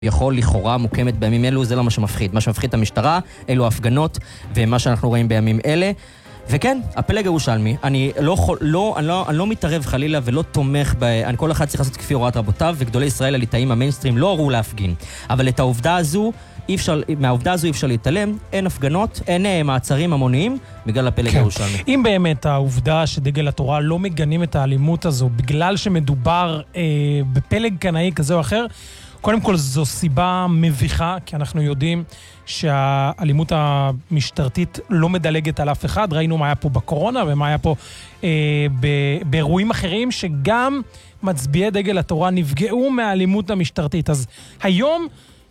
יכול לכאורה מוקמת בימים אלו, זה לא מה שמפחיד. מה שמפחיד את המשטרה, אלו הפגנות, ומה שאנחנו רואים בימים אלה. וכן, הפלג הירושלמי, אני לא מתערב חלילה ולא תומך כל אחד צריך לעשות כפי הוראת רבותיו, וגדולי ישראל הליטאים המיינסטרים לא הורו להפגין. אבל את העובדה הזו, מהעובדה הזו אי אפשר להתעלם, אין הפגנות, אין מעצרים המוניים, בגלל הפלג הירושלמי. אם באמת העובדה שדגל התורה לא מגנים את האלימות הזו, בגלל שמדובר בפלג קנאי כזה או אחר, קודם כל זו סיבה מביכה, כי אנחנו יודעים שהאלימות המשטרתית לא מדלגת על אף אחד. ראינו מה היה פה בקורונה ומה היה פה באירועים אחרים, שגם מצביעי דגל התורה נפגעו מהאלימות המשטרתית. אז היום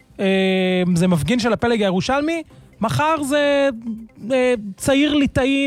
זה מפגין של הפלג הירושלמי, מחר זה צעיר ליטאי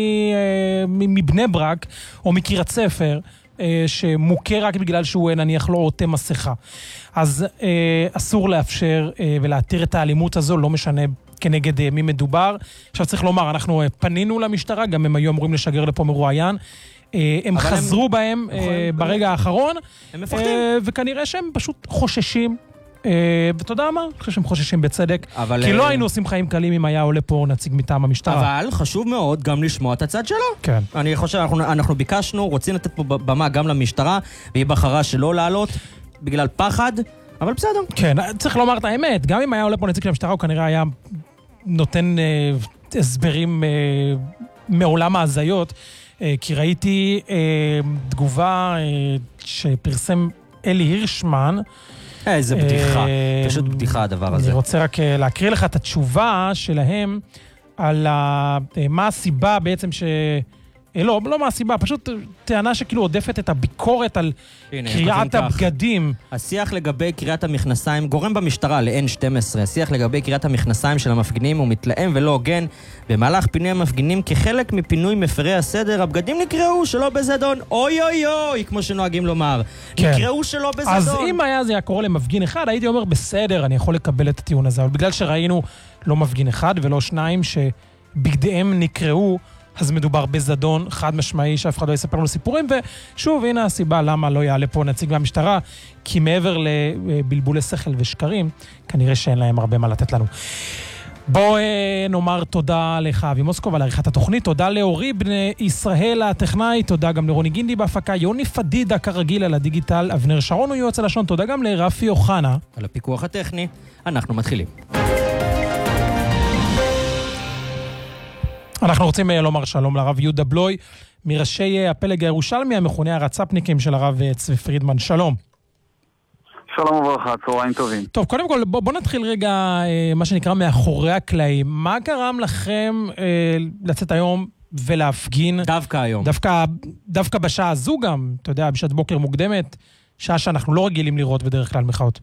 מבני ברק או מקריית ספר, שמוכר רק בגלל שהוא נניח לא עוטה מסכה. אז אסור לאפשר ולהתיר את האלימות הזו, לא משנה כנגד מי מדובר. עכשיו צריך לומר, אנחנו פנינו למשטרה, גם הם היו אמורים לשגר לפה מרואיין, הם חזרו בהם ברגע האחרון, הם מפחדים. וכנראה שהם פשוט חוששים, ואתה יודע מה? אני חושב שהם חוששים בצדק, כי לא היינו עושים חיים קלים אם היה עולה פה נציג מטעם המשטרה. אבל חשוב מאוד גם לשמוע את הצד שלו. כן. אני חושב, אנחנו ביקשנו, רוצים לתת פה במה גם למשטרה, והיא בחרה שלא לעלות בגלל פחד, אבל בסדר. כן, צריך לומר את האמת, גם אם היה עולה פה נציג של המשטרה, הוא כנראה היה נותן הסברים מעולם ההזיות, כי ראיתי תגובה שפרסם אלי הירשמן, איזה בדיחה, פשוט בדיחה הדבר הזה. אני רוצה רק להקריא לך את התשובה שלהם על מה הסיבה בעצם לא מה הסיבה, פשוט טענה שכאילו עודפת את הביקורת על קריאת הבגדים. השיח לגבי קריאת המכנסיים גורם במשטרה ל-N12. השיח לגבי קריאת המכנסיים של המפגינים הוא מתלהם ולא הוגן. במהלך פינוי המפגינים כחלק מפינוי מפרי הסדר, הבגדים נקראו שלא בזדון. אוי אוי אוי, כמו שנוהגים לומר. כן. נקראו שלא בזדון. אז אם היה זה קורה למפגין אחד, הייתי אומר בסדר, אני יכול לקבל את הטיעון הזה. אבל בגלל שראינו לא מפגין אחד ולא שניים שבגדיהם נקראו, אז מדובר בזדון חד משמעי שאף אחד לא יספר לנו סיפורים, ושוב, הנה הסיבה למה לא יעלה פה נציג מהמשטרה, כי מעבר לבלבולי שכל ושקרים, כנראה שאין להם הרבה מה לתת לנו. בואו נאמר תודה לך אבי מוסקוב על עריכת התוכנית, תודה לאורי בני ישראל הטכנאי, תודה גם לרוני גינדי בהפקה, יוני פדידה כרגיל על הדיגיטל, אבנר שרון הוא יועץ הלשון, תודה גם לרפי אוחנה על הפיקוח הטכני. אנחנו מתחילים. אנחנו רוצים לומר שלום לרב יהודה בלוי, מראשי הפלג הירושלמי, המכונה הרצפניקים של הרב צבי פרידמן. שלום. שלום וברכה, צהריים טובים. טוב, קודם כל בוא נתחיל רגע מה שנקרא מאחורי הקלעים. מה גרם לכם לצאת היום ולהפגין? דווקא היום. דווקא בשעה הזו גם, אתה יודע, בשעת בוקר מוקדמת, שעה שאנחנו לא רגילים לראות בדרך כלל מחאות.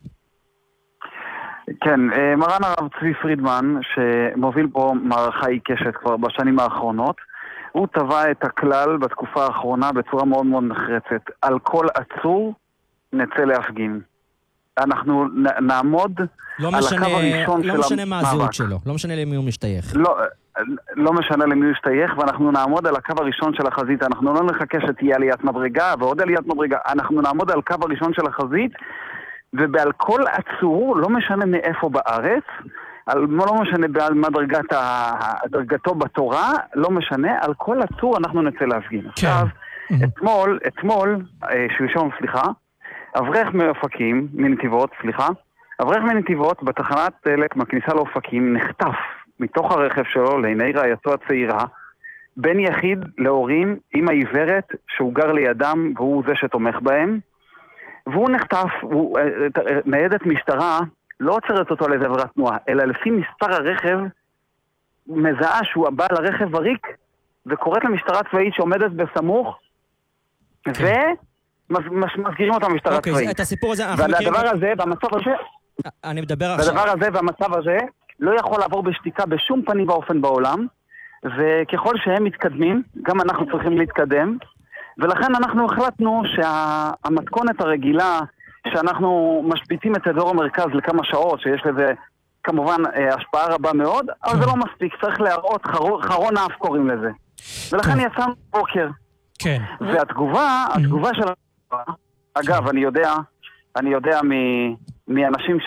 כן, מרן הרב צבי פרידמן, שמוביל פה מערכה עיקשת כבר בשנים האחרונות, הוא טבע את הכלל בתקופה האחרונה בצורה מאוד מאוד נחרצת. על כל עצור נצא להפגין. אנחנו נעמוד על הקו הראשון של המאבק. לא משנה מה הזהות שלו, לא משנה למי הוא משתייך. לא משנה למי הוא משתייך, ואנחנו נעמוד על הקו הראשון של החזית. אנחנו לא נחכה שתהיה עליית מדרגה ועוד עליית מדרגה. אנחנו נעמוד על הקו הראשון של החזית, ובעל כל עצור, לא משנה מאיפה בארץ, לא משנה מה דרגתו בתורה, לא משנה, על כל עצור אנחנו נצא להפגין. עכשיו, שלשום, אברך מנתיבות בתחנת דלק מהכניסה לאופקים נחטף מתוך הרכב שלו לעיני רעייתו הצעירה, בן יחיד להורים עם העיוורת שהוא גר לידם והוא זה שתומך בהם, והוא נחטף, ניידת משטרה לא עוצרת אותו על איזה עבירת תנועה, אלא לפי מספר הרכב מזהה שהוא הבעל הרכב הריק, וקוראת למשטרה צבאית שעומדת בסמוך, ומסגירים אותה משטרה צבאית. את הסיפור הזה, והדבר הזה, והמצב הזה, אני מדבר עכשיו. והדבר הזה והמצב הזה לא יכול לעבור בשתיקה בשום פנים ואופן בעולם, וככל שהם מתקדמים, גם אנחנו צריכים להתקדם, ולכן אנחנו החלטנו שהמתכונת הרגילה שאנחנו משביתים את אזור המרכז לכמה שעות, שיש לזה כמובן השפעה רבה מאוד, אבל זה לא מספיק, צריך להראות חרון אף קוראים לזה. ולכן יצאנו בוקר. כן. והתגובה של... אגב, אני יודע מאנשים